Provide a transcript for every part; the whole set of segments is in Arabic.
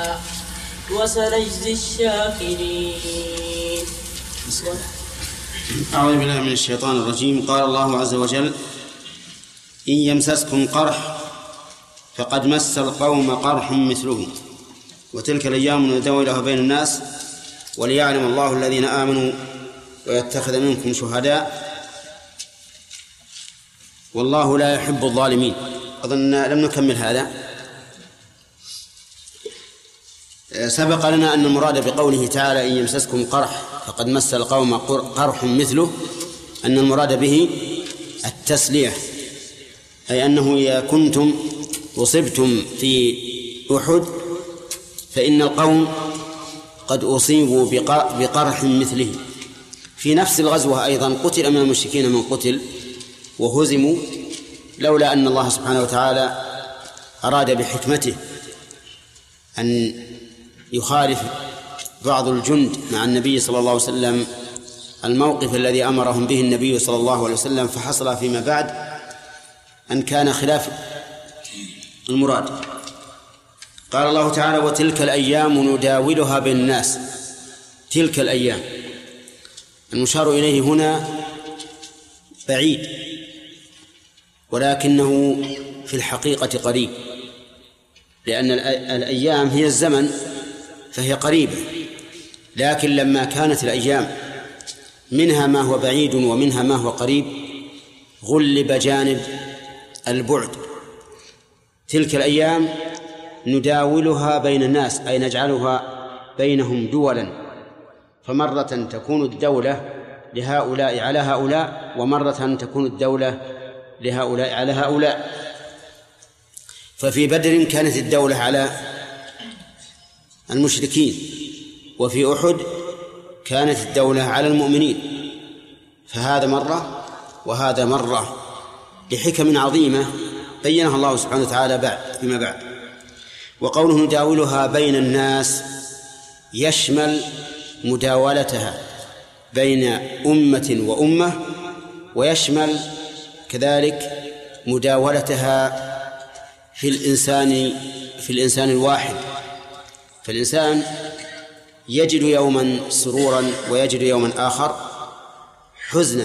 وسنجزي الشاكرين. أعوذ بالله من الشيطان الرجيم. قال الله عز وجل: إن يمسسكم قرح فقد مس القوم قرح مثله وتلك الأيام نداولها بين الناس وليعلم الله الذين آمنوا ويتخذ منكم شهداء والله لا يحب الظالمين. أظن لم نكمل هذا. سبق لنا أن المراد بقوله تعالى إن يمسسكم قرح فقد مس القوم قرح مثله أن المراد به التسلية، أي أنه إذا كنتم أصبتم في أحد فإن القوم قد أصيبوا بقرح مثله. في نفس الغزوة أيضا قتل من المشركين من قتل وهزموا، لولا أن الله سبحانه وتعالى أراد بحكمته أن يخالف بعض الجند مع النبي صلى الله عليه وسلم الموقف الذي أمرهم به النبي صلى الله عليه وسلم، فحصل فيما بعد أن كان خلاف المراد. قال الله تعالى: وتلك الأيام نداولها بين الناس. تلك الأيام المشار إليه هنا بعيد ولكنه في الحقيقة قريب، لأن الأيام هي الزمن فهي قريبة، لكن لما كانت الأيام منها ما هو بعيد ومنها ما هو قريب غلب جانب البعد. تلك الأيام نداولها بين الناس أي نجعلها بينهم دولا، فمرة تكون الدولة لهؤلاء على هؤلاء ومرة تكون الدولة لهؤلاء على هؤلاء. ففي بدر كانت الدولة على المشركين، وفي أحد كانت الدولة على المؤمنين، فهذا مرة وهذا مرة لحكم عظيمة بينها الله سبحانه وتعالى فيما بعد. وقوله نداولها بين الناس يشمل مداولتها بين أمة وأمة، ويشمل كذلك مداولتها في الإنسان الواحد. فالإنسان يجد يوما سرورا ويجد يوما آخر حزنا،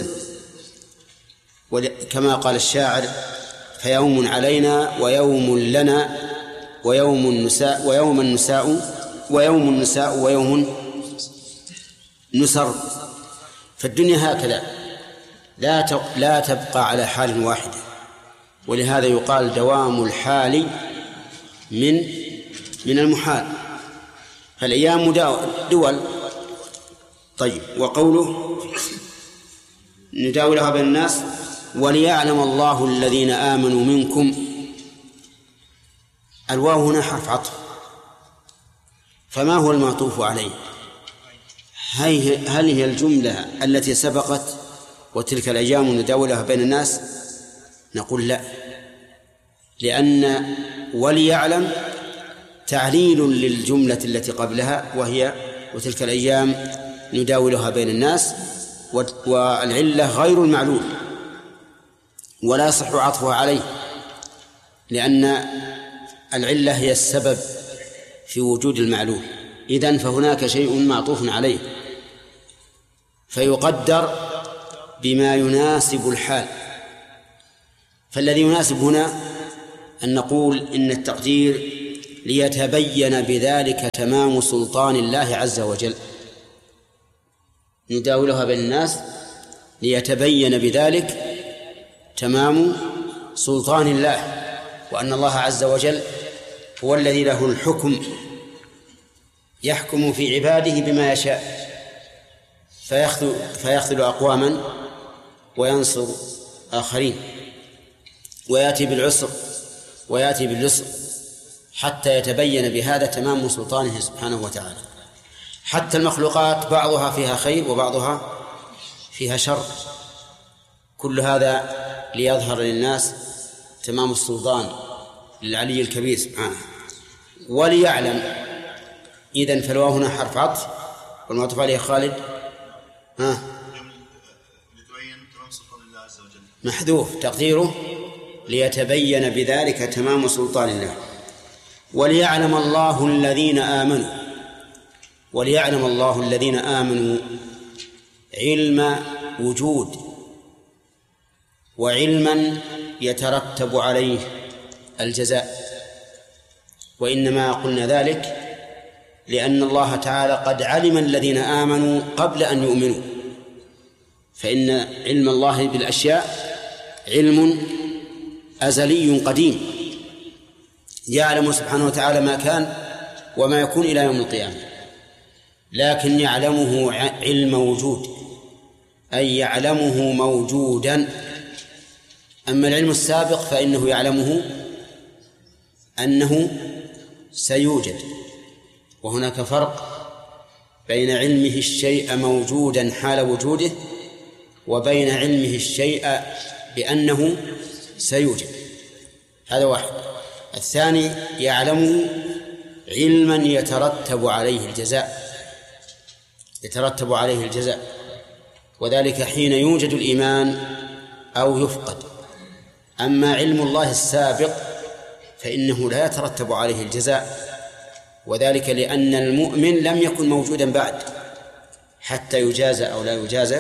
كما قال الشاعر: فيوم علينا ويوم لنا ويوم النساء ويوم نسر. فالدنيا هكذا لا تبقى على حال واحدة، ولهذا يقال دوام الحال من المحال. فالأيام دول. طيب، وقوله نداولها بين الناس وليعلم الله الذين آمنوا منكم. الواو هنا حرف عطف، فما هو المعطوف عليه؟ هل هي الجملة التي سبقت وتلك الأيام نداولها بين الناس؟ نقول لا، لأن وليعلم تعليل للجملة التي قبلها وهي وتلك الأيام نداولها بين الناس، والعلة غير المعلول ولا يصح عطفها عليه، لأن العلة هي السبب في وجود المعلول. إذن فهناك شيء معطوف عليه فيقدر بما يناسب الحال. فالذي يناسب هنا أن نقول إن التقدير ليتبين بذلك تمام سلطان الله عز وجل. نداولها بين الناس ليتبين بذلك تمام سلطان الله، وأن الله عز وجل هو الذي له الحكم، يحكم في عباده بما يشاء، فيخذل أقواما وينصر آخرين، ويأتي بالعسر ويأتي باليسر، حتى يتبين بهذا تمام سلطانه سبحانه وتعالى. حتى المخلوقات بعضها فيها خير وبعضها فيها شر، كل هذا ليظهر للناس تمام السلطان للعلي الكبير سبحانه. وليعلم، إذن فالواو هنا حرف عطف والمعطوف عليه خالد محذوف تقديره ليتبين بذلك تمام سلطان الله. وليعلم الله الذين آمنوا، وليعلم الله الذين آمنوا علم وجود، وعلما يترتب عليه الجزاء. وإنما قلنا ذلك لأن الله تعالى قد علم الذين آمنوا قبل أن يؤمنوا، فإن علم الله بالأشياء علم أزلي قديم، يعلم سبحانه وتعالى ما كان وما يكون إلى يوم القيامة، لكن يعلمه علم وجود، أي يعلمه موجودا. أما العلم السابق فإنه يعلمه أنه سيوجد، وهناك فرق بين علمه الشيء موجودا حال وجوده وبين علمه الشيء بأنه سيوجد، هذا واحد. الثاني يعلمه علما يترتب عليه الجزاء، يترتب عليه الجزاء، وذلك حين يوجد الإيمان أو يفقد. أما علم الله السابق فإنه لا يترتب عليه الجزاء، وذلك لأن المؤمن لم يكن موجودا بعد حتى يجازى أو لا يجازى.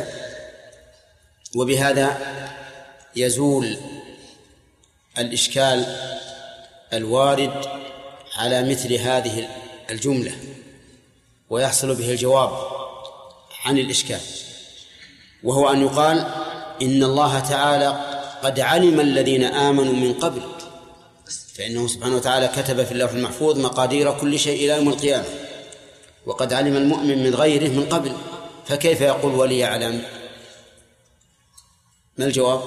وبهذا يزول الإشكال الوارد على مثل هذه الجملة، ويحصل به الجواب عن الإشكال، وهو أن يقال إن الله تعالى قد علم الذين آمنوا من قبل، فإنه سبحانه وتعالى كتب في اللوح المحفوظ مقادير كل شيء إلى يوم القيامة، وقد علم المؤمن من غيره من قبل، فكيف يقول وليعلم؟ ما الجواب؟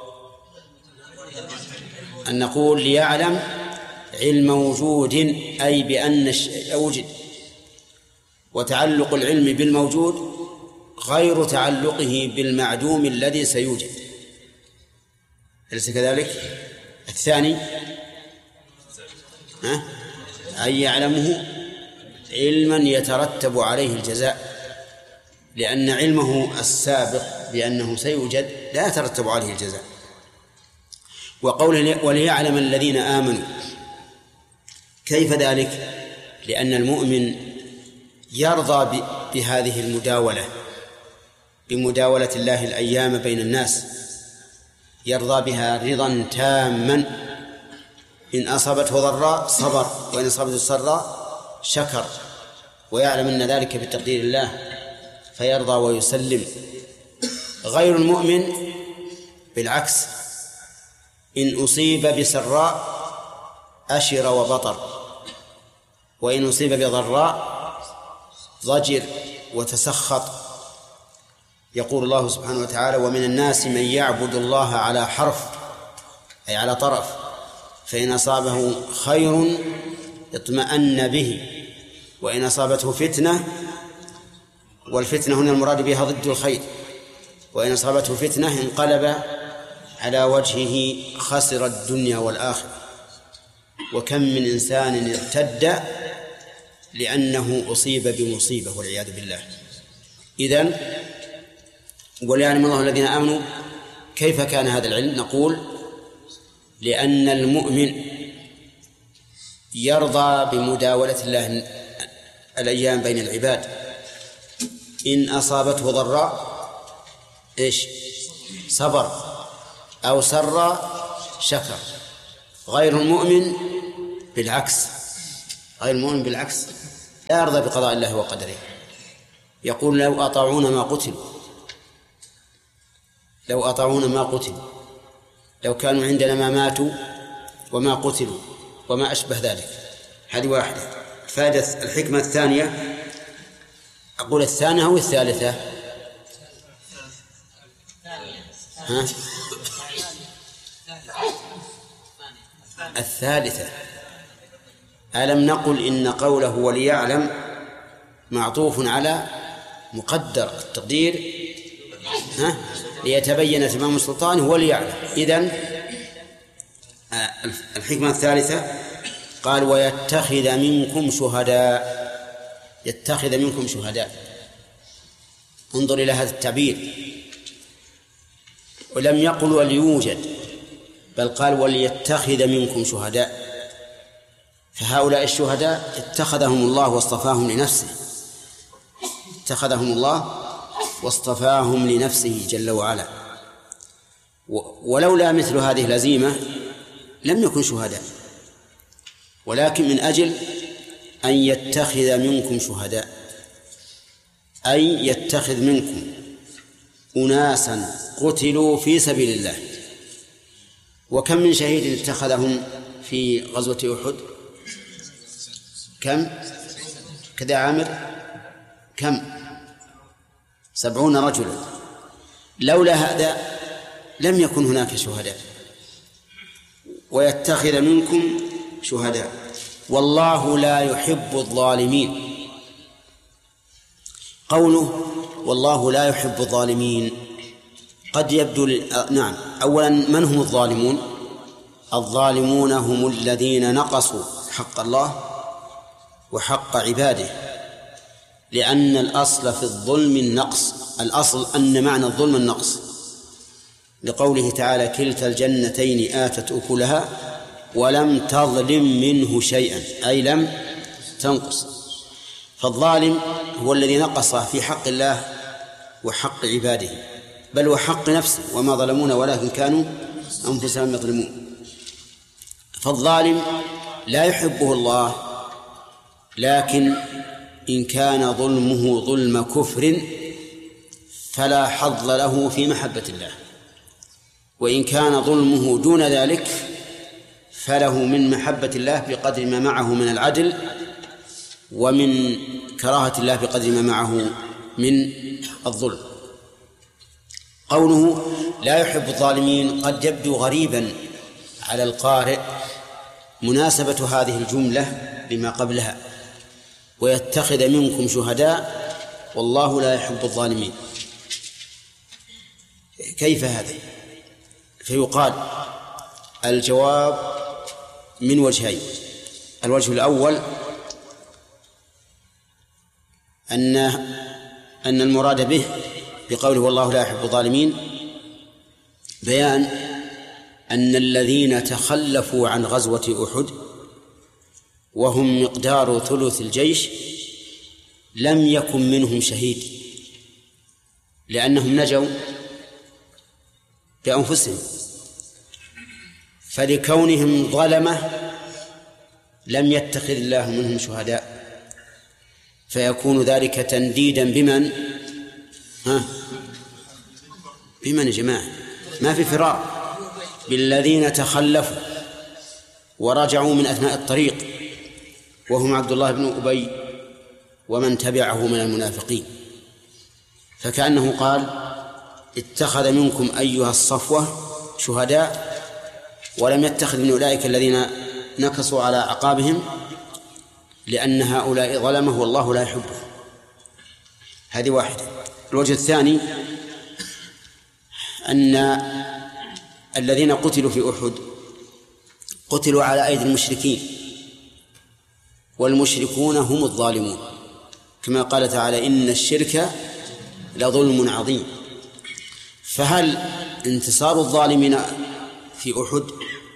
أن نقول ليعلم علم وجود، أي بأن الشيء وجد، وتعلق العلم بالموجود غير تعلقه بالمعدوم الذي سيوجد، أليس كذلك؟ الثاني أن يعلمه علما يترتب عليه الجزاء، لأن علمه السابق بأنه سيوجد لا يترتب عليه الجزاء. وقوله وليعلم الذين آمنوا، كيف ذلك؟ لأن المؤمن يرضى بهذه المداولة، بمداولة الله الأيام بين الناس، يرضى بها رضا تاما. إن أصابته ضراء صبر، وإن أصابته سراء شكر، ويعلم أن ذلك بتقدير الله فيرضى ويسلم. غير المؤمن بالعكس، إن أصيب بسراء أشر وبطر، وإن أصيب بضراء ضجر وتسخط. يقول الله سبحانه وتعالى ومن الناس من يعبد الله على حرف، أي على طرف، فإن أصابه خير اطمأن به، وإن أصابته فتنة، والفتنة هنا المراد بها ضد الخير، وإن أصابته فتنة انقلب على وجهه خسر الدنيا والآخرة. وكم من إنسان ارتد لأنه أصيب بمصيبة والعياذ بالله. إذن وليعلم الله الذين آمنوا، كيف كان هذا العلم؟ نقول لأن المؤمن يرضى بمداولة الله الأيام بين العباد. إن أصابته ضراء إيش؟ صبر، أو سر شكر. غير المؤمن بالعكس، غير المؤمن بالعكس لا يرضى بقضاء الله وقدره، يقول لو أطاعونا ما قتلوا، لو أطاعونا ما قتلوا، لو كانوا عندنا ما ماتوا وما قتلوا، وما أشبه ذلك. هذه واحدة. فائدة الحكمة الثانية، أقول الثانية أو الثالثة؟ الثالثة. ألم نقل إن قوله وليعلم معطوف على مقدر التقدير ليتبين تمام السلطان وليعلم. إذن الحكمة الثالثة قال ويتخذ منكم شهداء، يتخذ منكم شهداء. انظر إلى هذا التعبير، ولم يقل وليوجد، بل قال وليتخذ منكم شهداء. فهؤلاء الشهداء اتخذهم الله واصطفاهم لنفسه، اتخذهم الله واصطفاهم لنفسه جل وعلا. ولولا مثل هذه الهزيمة لم يكن شهداء، ولكن من أجل أن يتخذ منكم شهداء، أي يتخذ منكم أناسا قتلوا في سبيل الله. وكم من شهيد اتخذهم في غزوة أحد؟ كم؟ كذا عامر؟ كم؟ 70 رجلا. لولا هذا لم يكن هناك شهداء. ويتخذ منكم شهداء والله لا يحب الظالمين. قوله والله لا يحب الظالمين قد يبدو نعم. أولا، من هم الظالمون؟ الظالمون هم الذين نقصوا حق الله وحق عباده، لأن الأصل في الظلم النقص، الأصل أن معنى الظلم النقص، لقوله تعالى كلتا الجنتين آتت أكلها ولم تظلم منه شيئا، أي لم تنقص. فالظالم هو الذي نقص في حق الله وحق عباده، بل وحق نفسه، وما ظلمونا ولكن كانوا أنفسهم يظلمون. فالظالم لا يحبه الله، لكن إن كان ظلمه ظلم كفر فلا حظ له في محبة الله، وإن كان ظلمه دون ذلك فله من محبة الله بقدر ما معه من العدل، ومن كراهة الله بقدر ما معه من الظلم. قوله لا يحب الظالمين قد يبدو غريبا على القارئ مناسبة هذه الجملة لما قبلها، ويتخذ منكم شهداء والله لا يحب الظالمين. كيف هذا؟ فيقال الجواب من وجهين. الوجه الأول أن المراد به بقوله والله لا يحب الظالمين بيان أن الذين تخلفوا عن غزوة أحد وهم مقدار ثلث الجيش لم يكن منهم شهيد، لأنهم نجوا بأنفسهم، فلكونهم ظلمة لم يتخذ الله منهم شهداء، فيكون ذلك تنديدا بمن؟ بمن يا جماعة؟ ما في فرار، بالذين تخلفوا ورجعوا من أثناء الطريق، وهم عبد الله بن أبي ومن تبعه من المنافقين. فكأنه قال اتخذ منكم أيها الصفوة شهداء، ولم يتخذ من أولئك الذين نكصوا على أعقابهم، لأن هؤلاء ظلمه والله لا يحبه. هذه واحدة. الوجه الثاني أن الذين قتلوا في أحد قتلوا على أيدي المشركين، والمشركون هم الظالمون، كما قال تعالى إن الشرك لظلم عظيم. فهل انتصار الظالمين في أحد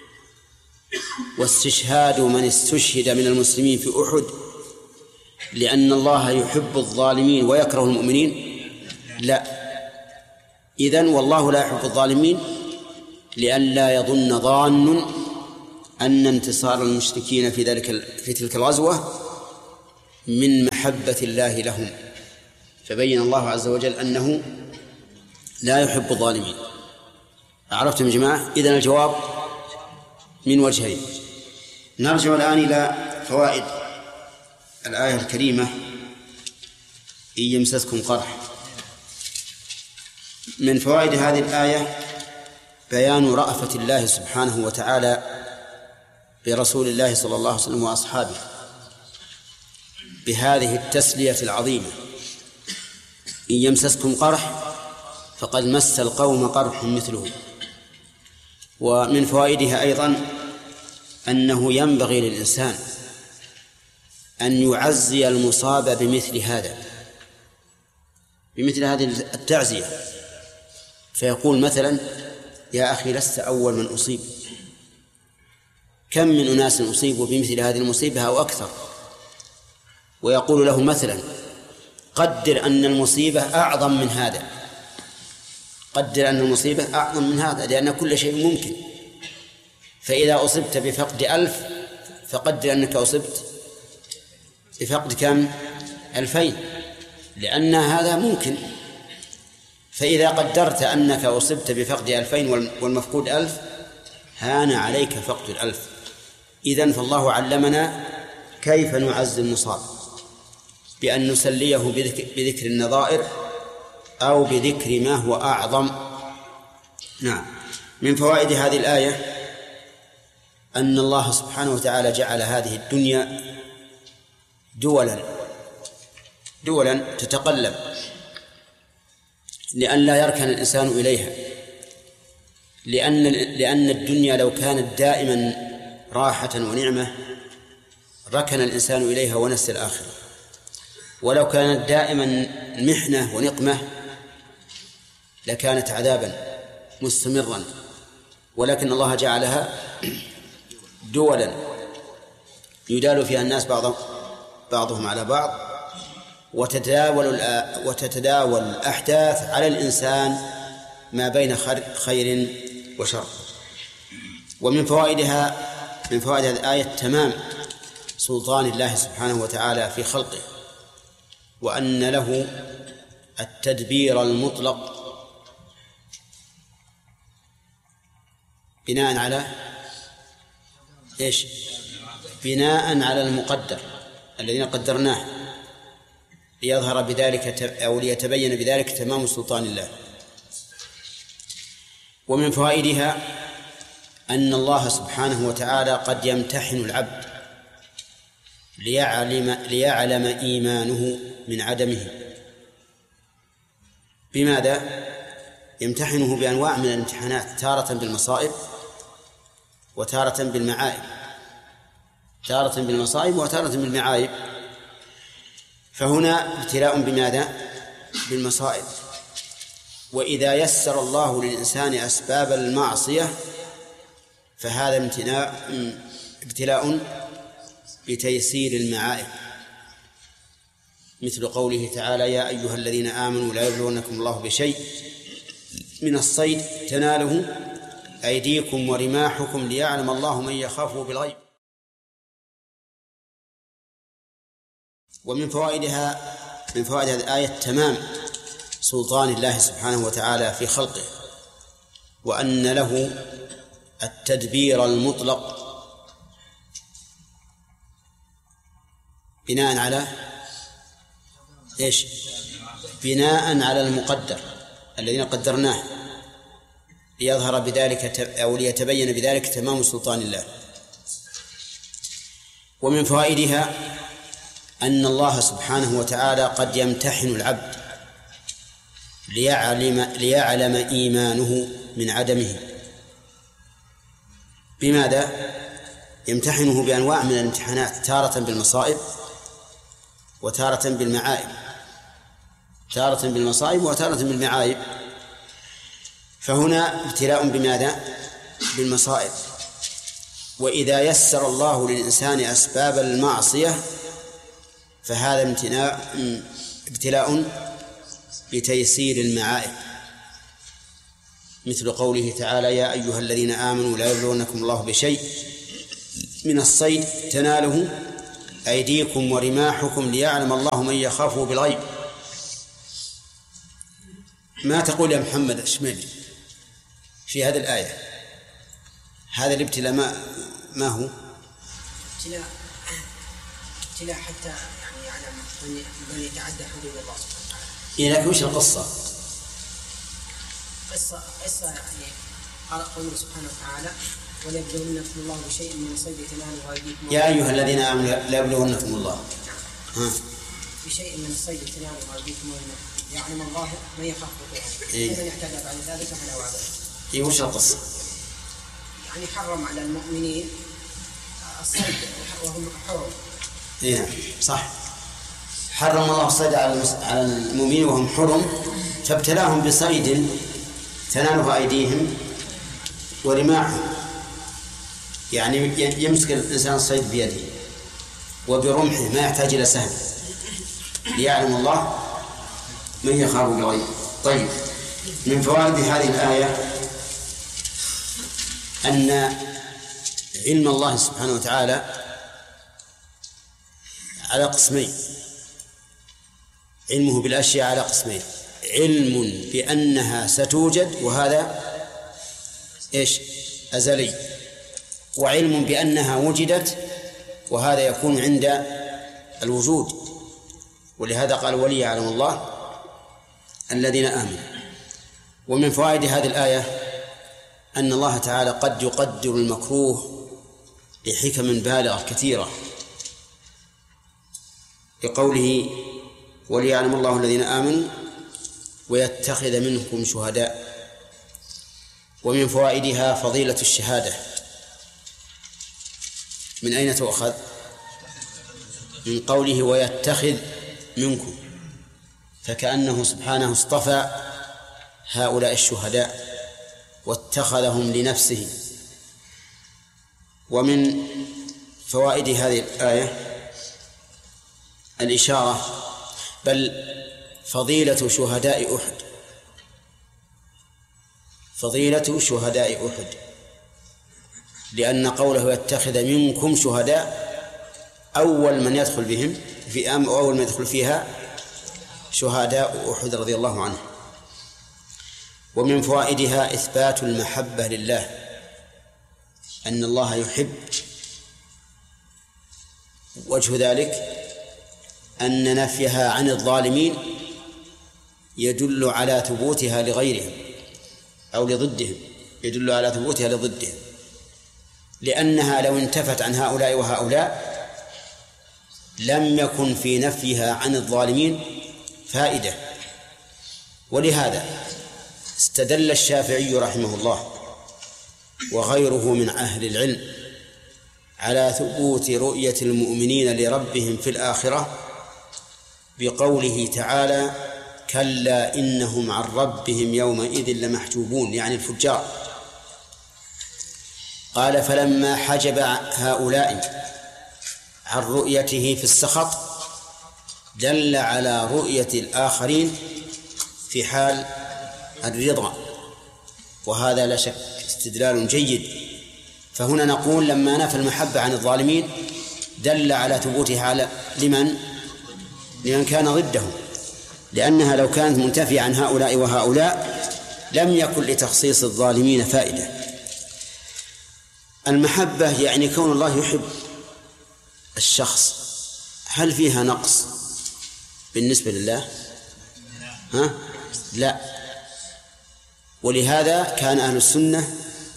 واستشهاد من استشهد من المسلمين في أحد لأن الله يحب الظالمين ويكره المؤمنين؟ لا. إذن والله لا يحب الظالمين لئلا يظن ظان أن انتصار المشركين في تلك الغزوة من محبة الله لهم، فبين الله عز وجل أنه لا يحب الظالمين. عرفتم يا جماعة؟ إذن الجواب من وجهين. نرجع الآن إلى فوائد الآية الكريمة إن يمسسكم قرح. من فوائد هذه الآية بيان رأفة الله سبحانه وتعالى برسول الله صلى الله عليه وسلم وأصحابه بهذه التسلية العظيمة: إن يمسسكم قرح فقد مس القوم قرح مثله. ومن فوائدها أيضا أنه ينبغي للإنسان أن يعزي المصاب بمثل هذه التعزية، فيقول مثلا: يا أخي لست أول من أصيب، كم من أناس أصيبوا بمثل هذه المصيبة أو أكثر، ويقول له مثلا قدر أن المصيبة أعظم من هذا، قدر أن المصيبة أعظم من هذا، لأن كل شيء ممكن. فإذا أصبت بفقد 1000 فقدر أنك أصبت بفقد كم؟ 2000، لأن هذا ممكن. فإذا قدرت أنك أصبت بفقد 2000 والمفقود 1000 هان عليك فقد 1000. إذن فالله علمنا كيف نعزي المصاب، بأن نسليه بذكر النظائر أو بذكر ما هو أعظم. نعم. من فوائد هذه الآية أن الله سبحانه وتعالى جعل هذه الدنيا دولا تتقلب، لئلا يركن الإنسان إليها، لأن الدنيا لو كانت دائما راحة ونعمة ركن الإنسان إليها ونسي الآخرة، ولو كانت دائما محنة ونقمة لكانت عذابا مستمرا. ولكن الله جعلها دولا يدال فيها الناس بعضهم على بعض، وتتداول الأحداث على الإنسان ما بين خير وشر. ومن فوائد هذه الآية تمام سلطان الله سبحانه وتعالى في خلقه، وأن له التدبير المطلق بناء على إيش؟ بناء على المقدر الذين قدرناه، ليظهر بذلك أو ليتبين بذلك تمام سلطان الله. ومن فوائدها أن الله سبحانه وتعالى قد يمتحن العبد ليعلم إيمانه من عدمه. بماذا؟ يمتحنه بأنواع من الامتحانات، تارة بالمصائب وتارة بالمعائب، تارة بالمصائب وتارة بالمعائب. فهنا ابتلاء بماذا؟ بالمصائب. وإذا يسر الله للإنسان أسباب المعصية فهذا ابتلاء بتيسير المعائب، مثل قوله تعالى: يا أيها الذين آمنوا لا يبلونكم الله بشيء من الصيد تناله أيديكم ورماحكم ليعلم الله من يخافه بالغيب. ومن فوائد هذه الآية تمام سلطان الله سبحانه وتعالى في خلقه، وأن له التدبير المطلق بناء على إيش؟ بناء على المقدر الذين قدرناه، ليظهر بذلك أو ليتبين بذلك تمام سلطان الله. ومن فوائدها أن الله سبحانه وتعالى قد يمتحن العبد ليعلم إيمانه من عدمه. بماذا؟ يمتحنه بأنواع من الامتحانات، تارة بالمصائب وتارة بالمعائب، تارة بالمصائب وتارة بالمعائب. فهنا ابتلاء بماذا؟ بالمصائب. وإذا يسر الله للإنسان أسباب المعصية فهذا ابتلاء بتيسير المعائب، مثل قوله تعالى: يا أيها الذين آمنوا لا يبلونكم الله بشيء من الصيد تناله أيديكم ورماحكم ليعلم الله من يخافه بالغيب. ما تقول يا محمد الشميلي في هذه الآية؟ هذا الابتلاء ما هو؟ ابتلاء حتى يعلم من يتعدى حدود الله سبحانه وتعالى. إيه، لكن وش القصة؟ قصة قال قوله سبحانه وتعالى: وليبلونكم الله بشيء من الصيد تناله أيديكم. يا أيها الذين آمنوا لا يبلونكم الله بشيء من الصيد تناله أيديكم يعلم الله من يخاف ومن يعتدى بعد ذلك فلا عذاب. إيه، وش القصة؟ يعني حرم على المؤمنين الصيد وهم حرم. إيه صح، حرم الله الصيد على المؤمنين وهم حرم، فابتلاهم بصيد تناله أيديهم ورماحهم. يعني يمسك الإنسان الصيد بيده وبرمحه ما يحتاج إلى سهم ليعلم الله من يخاف بالغيب. طيب، من فوائد هذه الآية أن علم الله سبحانه وتعالى على قسمين، علمه بالأشياء على قسمين: علم بأنها ستوجد وهذا إيش؟ أزلي، وعلم بأنها وجدت وهذا يكون عند الوجود. ولهذا قال ولي يعلم الله الذين آمنوا. ومن فوائد هذه الآية أن الله تعالى قد يقدر المكروه لحكم بالغة كثيرة، لقوله وليعلم الله الذين آمنوا ويتخذ منكم شهداء. ومن فوائدها فضيلة الشهادة. من أين تؤخذ؟ من قوله ويتخذ منكم، فكأنه سبحانه اصطفى هؤلاء الشهداء واتخذهم لنفسه. ومن فوائد هذه الآية الإشارة، بل فضيلة شهداء أحد، فضيلة شهداء أحد، لأن قوله يتخذ منكم شهداء أول من يدخل بهم في أول من يدخل فيها شهداء أحد رضي الله عنه. ومن فوائدها إثبات المحبة لله، أن الله يحب. وجه ذلك أن نفيها عن الظالمين يدل على ثبوتها لغيرهم أو لضدهم، يدل على ثبوتها لضدهم، لأنها لو انتفت عن هؤلاء وهؤلاء لم يكن في نفيها عن الظالمين فائدة. ولهذا استدل الشافعي رحمه الله وغيره من أهل العلم على ثبوت رؤية المؤمنين لربهم في الآخرة بقوله تعالى كلا إنهم عن ربهم يومئذ لمحجوبون، يعني الفجار. قال فلما حجب هؤلاء عن رؤيته في السخط دل على رؤية الآخرين في حال الرضا، وهذا لا شك استدلال جيد. فهنا نقول لما نفى المحبة عن الظالمين دل على ثبوتها على لمن كان ضدهم، لأنها لو كانت منتفية عن هؤلاء وهؤلاء لم يكن لتخصيص الظالمين فائدة. المحبة يعني كون الله يحب الشخص، هل فيها نقص بالنسبة لله؟ لا. ولهذا كان أهل السنة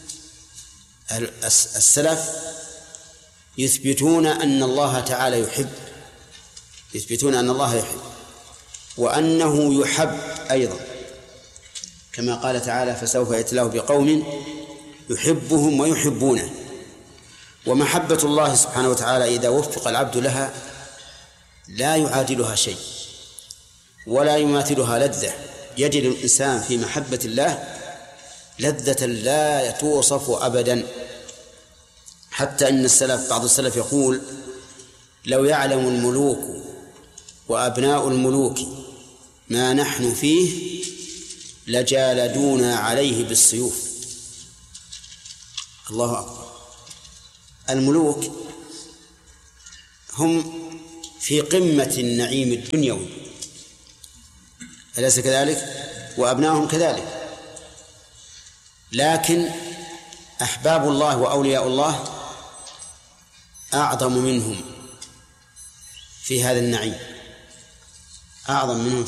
السلف يثبتون أن الله تعالى يحب، يثبتون أن الله يحب وأنه يحب أيضا، كما قال تعالى فسوف يأتي الله بقوم يحبهم ويحبونه. ومحبة الله سبحانه وتعالى إذا وفق العبد لها لا يعادلها شيء ولا يماثلها لذة. يجد الإنسان في محبة الله لذة لا توصف أبدا، حتى إن بعض السلف يقول لو يعلم الملوك وأبناء الملوك ما نحن فيه لجالدونا عليه بالسيوف. الله أكبر. الملوك هم في قمة النعيم الدنيوي، أليس كذلك؟ وأبنائهم كذلك، لكن أحباب الله وأولياء الله أعظم منهم في هذا النعيم، أعظم منهم